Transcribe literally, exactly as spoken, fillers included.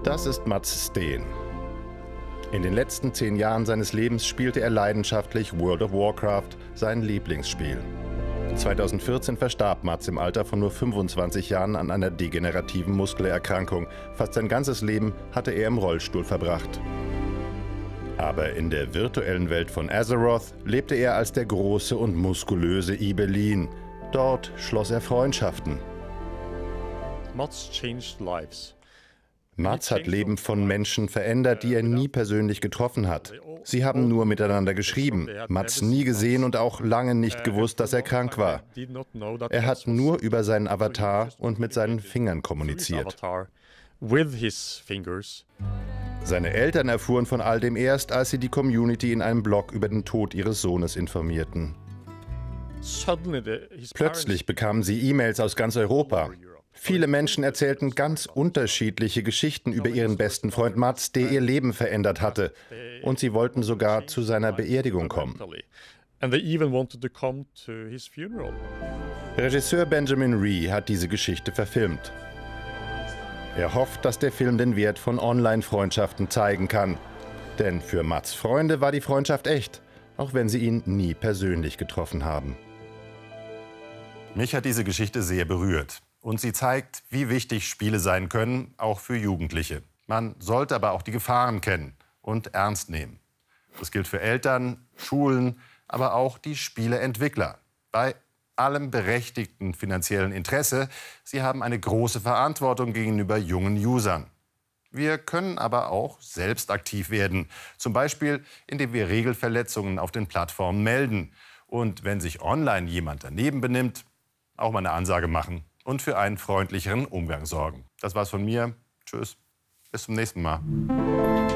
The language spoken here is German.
Das ist Mats Steen. In den letzten zehn Jahren seines Lebens spielte er leidenschaftlich World of Warcraft, sein Lieblingsspiel. zweitausendvierzehn verstarb Mats im Alter von nur fünfundzwanzig Jahren an einer degenerativen Muskelerkrankung. Fast sein ganzes Leben hatte er im Rollstuhl verbracht. Aber in der virtuellen Welt von Azeroth lebte er als der große und muskulöse Ibelin. Dort schloss er Freundschaften. Mats changed lives. Mats hat Leben von Menschen verändert, die er nie persönlich getroffen hat. Sie haben nur miteinander geschrieben, Mats nie gesehen und auch lange nicht gewusst, dass er krank war. Er hat nur über seinen Avatar und mit seinen Fingern kommuniziert. Seine Eltern erfuhren von all dem erst, als sie die Community in einem Blog über den Tod ihres Sohnes informierten. Plötzlich bekamen sie E-Mails aus ganz Europa. Viele Menschen erzählten ganz unterschiedliche Geschichten über ihren besten Freund Mats, der ihr Leben verändert hatte. Und sie wollten sogar zu seiner Beerdigung kommen. Regisseur Benjamin Ree hat diese Geschichte verfilmt. Er hofft, dass der Film den Wert von Online-Freundschaften zeigen kann. Denn für Mats' Freunde war die Freundschaft echt, auch wenn sie ihn nie persönlich getroffen haben. Mich hat diese Geschichte sehr berührt. Und sie zeigt, wie wichtig Spiele sein können, auch für Jugendliche. Man sollte aber auch die Gefahren kennen und ernst nehmen. Das gilt für Eltern, Schulen, aber auch die Spieleentwickler. Bei allem berechtigten finanziellen Interesse, sie haben eine große Verantwortung gegenüber jungen Usern. Wir können aber auch selbst aktiv werden. Zum Beispiel, indem wir Regelverletzungen auf den Plattformen melden. Und wenn sich online jemand daneben benimmt, auch mal eine Ansage machen. Und für einen freundlicheren Umgang sorgen. Das war's von mir. Tschüss. Bis zum nächsten Mal.